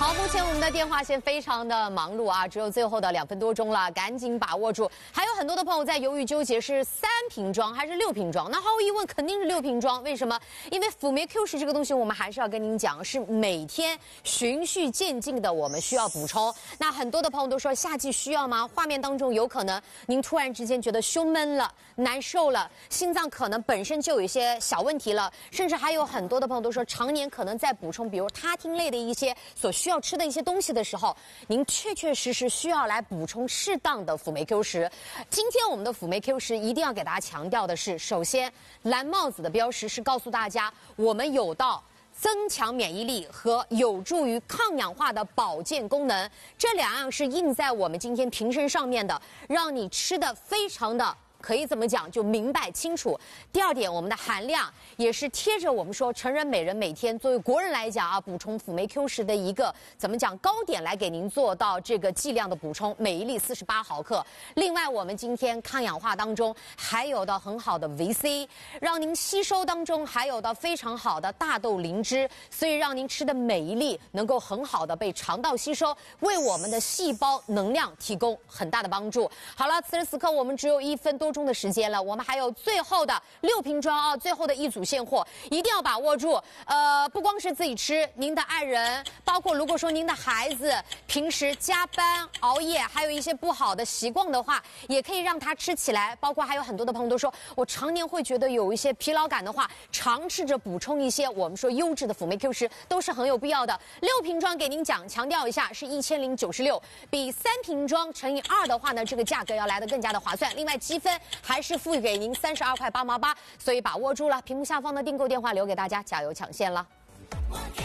好，目前我们的电话线非常的忙碌啊，只有最后的2分多钟了，赶紧把握住。还有很多的朋友在犹豫纠结是3瓶装还是6瓶装，那毫无疑问肯定是6瓶装。为什么？因为辅酶 Q 十这个东西，我们还是要跟您讲，是每天循序渐进的，我们需要补充。那很多的朋友都说夏季需要吗？画面当中有可能您突然之间觉得胸闷了、难受了，心脏可能本身就有一些小问题了，甚至还有很多的朋友都说常年可能在补充，比如他汀类的一些所需要吃的一些东西的时候，您确确实实需要来补充适当的辅酶 Q 十。今天我们的辅酶 Q 十一定要给大家强调的是，首先蓝帽子的标识是告诉大家，我们有到增强免疫力和有助于抗氧化的保健功能，这2样是印在我们今天瓶身上面的，让你吃的非常的可以怎么讲就明白清楚。第2点，我们的含量也是贴着我们说成人每人每天作为国人来讲啊，补充辅酶 Q 十的一个怎么讲高点来给您做到这个剂量的补充，每一粒48毫克。另外我们今天抗氧化当中还有的很好的维 C， 让您吸收当中还有的非常好的大豆磷脂，所以让您吃的每一粒能够很好的被肠道吸收，为我们的细胞能量提供很大的帮助。好了，此时此刻我们只有1分多钟的时间了，我们还有最后的6瓶装啊，最后的一组现货，一定要把握住。不光是自己吃，您的爱人，包括如果说您的孩子平时加班熬夜，还有一些不好的习惯的话，也可以让他吃起来。包括还有很多的朋友都说，我常年会觉得有一些疲劳感的话，尝试着补充一些我们说优质的辅酶 Q 十都是很有必要的。6瓶装给您强调一下是1096，比3瓶装乘以2的话呢，这个价格要来得更加的划算。另外积分还是付给您32块8毛8，所以把握住了。屏幕下方的订购电话留给大家，加油抢线了。